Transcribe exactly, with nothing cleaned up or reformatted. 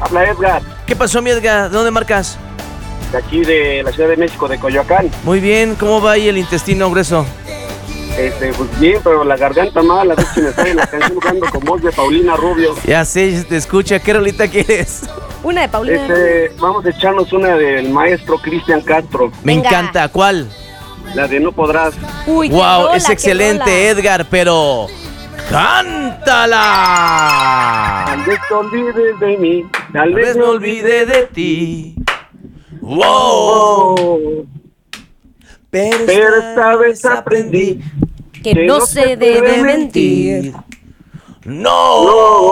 Habla Edgar, ¿Qué pasó, mi Edgar? ¿De dónde marcas? de aquí de la Ciudad de México, de Coyoacán. Muy bien, ¿cómo va ahí el intestino grueso? Este, pues bien, pero la garganta mal, a ver si me sale la canción jugando con voz de Paulina Rubio. Ya sé, se te escucha. ¿Qué rolita quieres? Una de Paulina. Este, vamos a echarnos una del maestro Cristian Castro, Me Venga. encanta. ¿Cuál? la de No Podrás. Uy, qué Wow, rola, es qué excelente, rola. Edgar, pero ¡cántala! Tal vez te olvides de mí, tal Tal vez vez me me olvide olvidé de ti. Wow. Oh, Pero, pero esta vez aprendí Que no se debe mentir. No. No.